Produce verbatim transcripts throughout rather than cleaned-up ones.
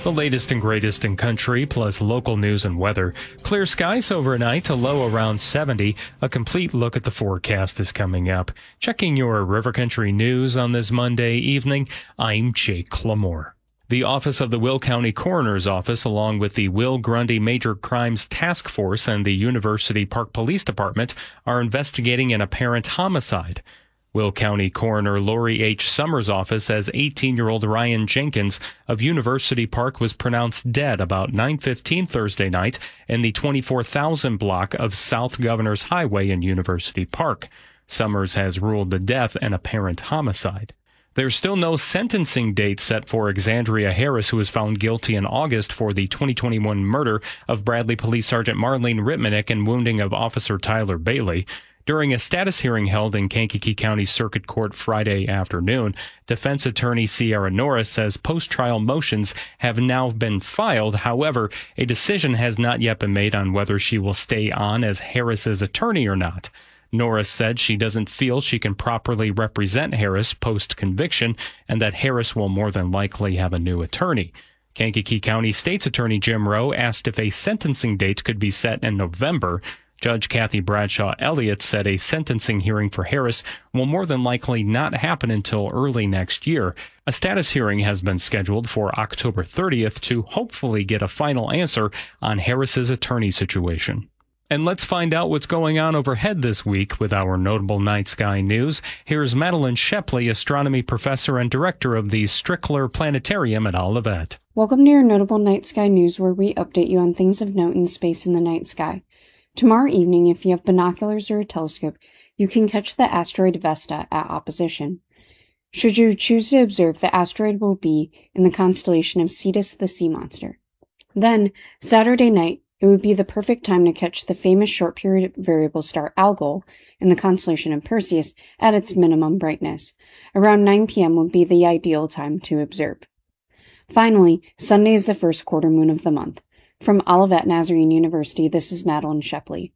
The latest and greatest in country, plus local news and weather. Clear skies overnight, a low around seventy. A complete look at the forecast is coming up. Checking your River Country news on this Monday evening, I'm Jake Clamore. The Office of the Will County Coroner's Office, along with the Will Grundy Major Crimes Task Force and the University Park Police Department, are investigating an apparent homicide. Will County Coroner Lori H. Summers' office says eighteen-year-old Ryan Jenkins of University Park was pronounced dead about nine fifteen Thursday night in the twenty-four thousand block of South Governors Highway in University Park. Summers has ruled the death an apparent homicide. There's still no sentencing date set for Exandria Harris, who was found guilty in August for the twenty twenty-one murder of Bradley Police Sergeant Marlene Ritmanick and wounding of Officer Tyler Bailey. During a status hearing held in Kankakee County Circuit Court Friday afternoon, defense attorney Sierra Norris says post-trial motions have now been filed. However, a decision has not yet been made on whether she will stay on as Harris's attorney or not. Norris said she doesn't feel she can properly represent Harris post-conviction and that Harris will more than likely have a new attorney. Kankakee County State's Attorney Jim Rowe asked if a sentencing date could be set in November. Judge Kathy Bradshaw Elliott said a sentencing hearing for Harris will more than likely not happen until early next year. A status hearing has been scheduled for October thirtieth to hopefully get a final answer on Harris's attorney situation. And let's find out what's going on overhead this week with our notable night sky news. Here's Madeline Shepley, astronomy professor and director of the Strickler Planetarium at Olivet. Welcome to your notable night sky news, where we update you on things of note in space in the night sky. Tomorrow evening, if you have binoculars or a telescope, you can catch the asteroid Vesta at opposition. Should you choose to observe, the asteroid will be in the constellation of Cetus the Sea Monster. Then, Saturday night, it would be the perfect time to catch the famous short-period variable star Algol in the constellation of Perseus at its minimum brightness. Around nine p.m. would be the ideal time to observe. Finally, Sunday is the first quarter moon of the month. From Olivet Nazarene University, this is Madeline Shepley.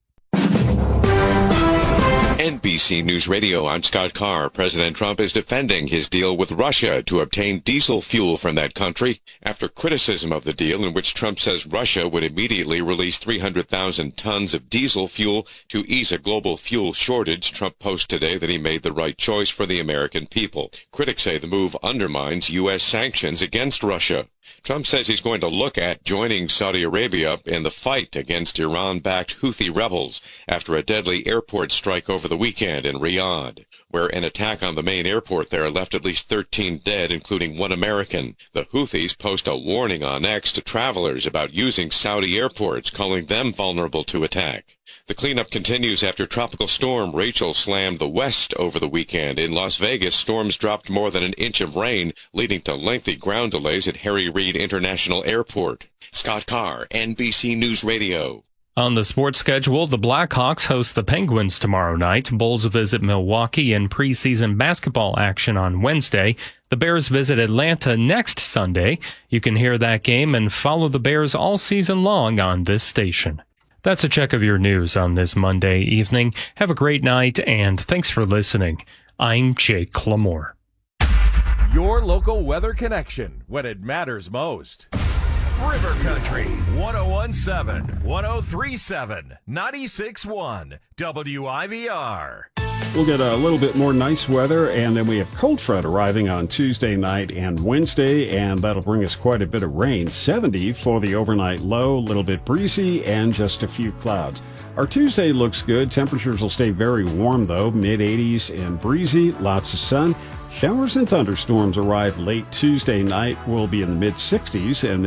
N B C News Radio, I'm Scott Carr. President Trump is defending his deal with Russia to obtain diesel fuel from that country after criticism of the deal, in which Trump says Russia would immediately release three hundred thousand tons of diesel fuel to ease a global fuel shortage. Trump posted today that he made the right choice for the American people. Critics say the move undermines U S sanctions against Russia. Trump says he's going to look at joining Saudi Arabia in the fight against Iran-backed Houthi rebels after a deadly airport strike over the weekend in Riyadh, where an attack on the main airport there left at least thirteen dead, including one American. The Houthis post a warning on X to travelers about using Saudi airports, calling them vulnerable to attack. The cleanup continues after Tropical Storm Rachel slammed the west over the weekend. In Las Vegas, storms dropped more than an inch of rain, leading to lengthy ground delays at Harry Reid International Airport. Scott Carr, N B C News Radio. On the sports schedule, the Blackhawks host the Penguins tomorrow night. Bulls visit Milwaukee in preseason basketball action on Wednesday. The Bears visit Atlanta next Sunday. You can hear that game and follow the Bears all season long on this station. That's a check of your news on this Monday evening. Have a great night, and thanks for listening. I'm Jake Clamore. Your local weather connection when it matters most. River Country, one oh one point seven, one oh three point seven, ninety-six point one, W I V R. We'll get a little bit more nice weather, and then we have cold front arriving on Tuesday night and Wednesday, and that'll bring us quite a bit of rain. seventy for the overnight low, a little bit breezy, and just a few clouds. Our Tuesday looks good. Temperatures will stay very warm, though, mid eighties and breezy, lots of sun. Showers and thunderstorms arrive late Tuesday night. We'll be in the mid sixties, and